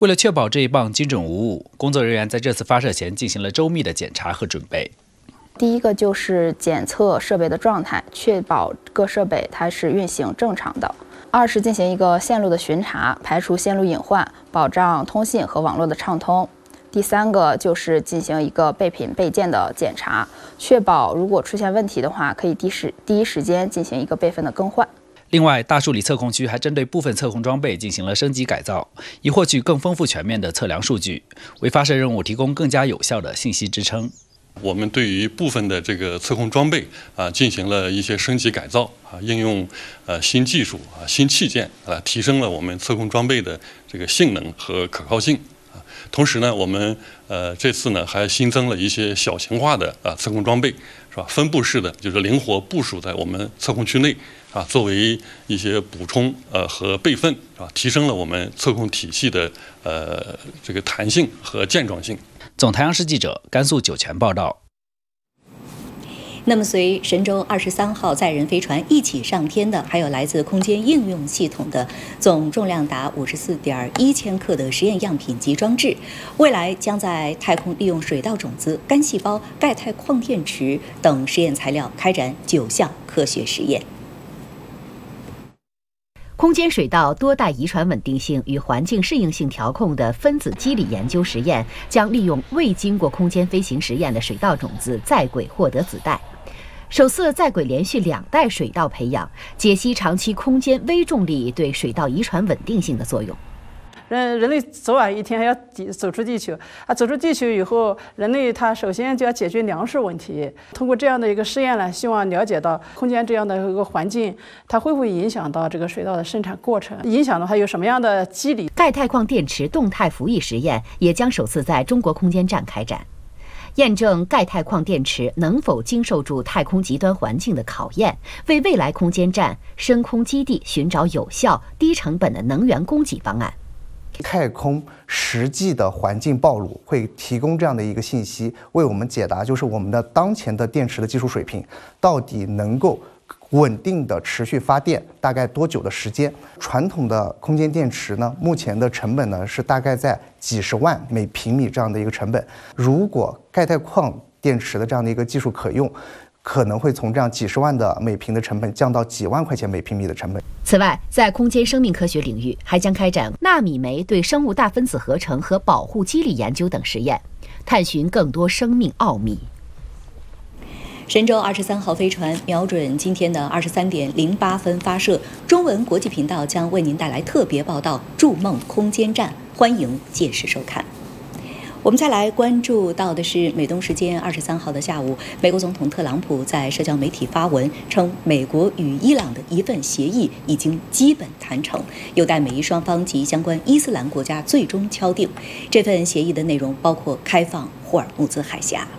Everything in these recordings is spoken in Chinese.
为了确保这一棒精准无误，工作人员在这次发射前进行了周密的检查和准备。 第一个就是检测设备的状态，确保各设备它是运行正常的。二是进行一个线路的巡查，排除线路隐患，保障通信和网络的畅通。第三个就是进行一个备品备件的检查，确保如果出现问题的话，可以第一时间进行一个备份的更换。 另外，大树里测控区还针对部分测控装备进行了升级改造，以获取更丰富全面的测量数据，为发射任务提供更加有效的信息支撑。 我们对于部分的这个测控装备进行了一些升级改造应用新技术新器件提升了我们测控装备的这个性能和可靠性同时呢，我们这次呢还新增了一些小型化的测控装备，是吧？分布式的，就是灵活部署在我们测控区内作为一些补充和备份，是吧？提升了我们测控体系的这个弹性和健壮性。 总台央视记者甘肃酒泉报道。 那么，随神舟23号载人飞船一起上天的，还有来自空间应用系统的总重量达54.1千克的实验样品及装置，未来将在太空利用水稻种子、干细胞、钙钛矿电池等实验材料开展9项科学实验。 空间水稻多代遗传稳定性与环境适应性调控的分子机理研究实验，将利用未经过空间飞行实验的水稻种子在轨获得子代。首次在轨连续2代水稻培养，解析长期空间微重力对水稻遗传稳定性的作用。 人类早晚一天还要走出地球走出地球以后，人类他首先就要解决粮食问题。通过这样的一个试验呢，希望了解到空间这样的一个环境，它会不会影响到这个水稻的生产过程，影响的话有什么样的机理。 钙钛矿电池动态服役实验也将首次在中国空间站开展，验证钙钛矿电池能否经受住太空极端环境的考验，为未来空间站、深空基地寻找有效、低成本的能源供给方案。 太空实际的环境暴露会提供这样的一个信息，为我们解答就是我们的当前的电池的技术水平到底能够稳定的持续发电大概多久的时间。传统的空间电池呢，目前的成本呢是大概在几十万每平米这样的一个成本，如果钙钛矿电池的这样的一个技术可用，可能会从这样几十万的每平的成本降到几万块钱每平米的成本。 此外，在空间生命科学领域，还将开展纳米酶对生物大分子合成和保护机理研究等实验，探寻更多生命奥秘。 神舟23号飞船瞄准今天的23点08分发射，中文国际频道将为您带来特别报道《筑梦空间站》，欢迎届时收看。我们再来关注到的是，美东时间23号的下午，美国总统特朗普在社交媒体发文称，美国与伊朗的一份协议已经基本谈成，有待美伊双方及相关伊斯兰国家最终敲定。这份协议的内容包括开放霍尔木兹海峡。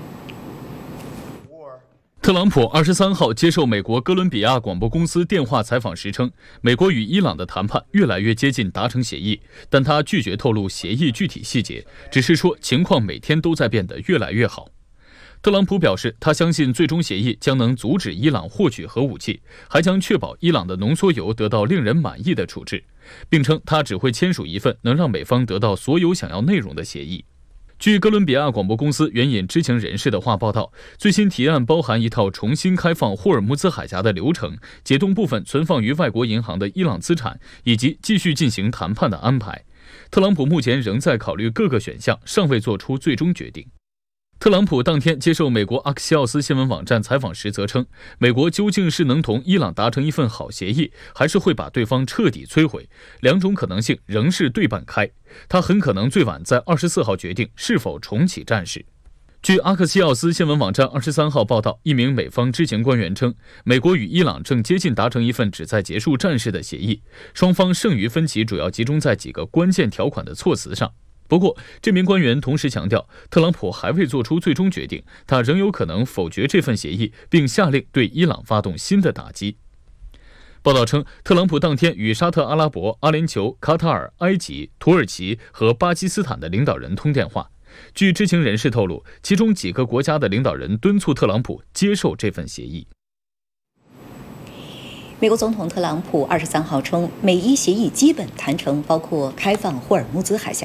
特朗普23号接受美国哥伦比亚广播公司电话采访时称，美国与伊朗的谈判越来越接近达成协议，但他拒绝透露协议具体细节，只是说情况每天都在变得越来越好。特朗普表示，他相信最终协议将能阻止伊朗获取核武器，还将确保伊朗的浓缩铀得到令人满意的处置，并称他只会签署一份能让美方得到所有想要内容的协议。据哥伦比亚广播公司援引知情人士的话报道，最新提案包含一套重新开放霍尔木兹海峡的流程，解冻部分存放于外国银行的伊朗资产，以及继续进行谈判的安排。特朗普目前仍在考虑各个选项，尚未做出最终决定。特朗普当天接受美国阿克西奥斯新闻网站采访时则称，美国究竟是能同伊朗达成一份好协议，还是会把对方彻底摧毁，两种可能性仍是对半开，他很可能最晚在24号决定是否重启战事。据阿克西奥斯新闻网站23号报道，一名美方知情官员称，美国与伊朗正接近达成一份旨在结束战事的协议，双方剩余分歧主要集中在几个关键条款的措辞上。不过，这名官员同时强调，特朗普还未做出最终决定，他仍有可能否决这份协议，并下令对伊朗发动新的打击。报道称，特朗普当天与沙特阿拉伯、阿联酋、卡塔尔、埃及、土耳其和巴基斯坦的领导人通电话。据知情人士透露，其中几个国家的领导人敦促特朗普接受这份协议。 美国总统特朗普23号称，美伊协议基本谈成，包括开放霍尔木兹海峡。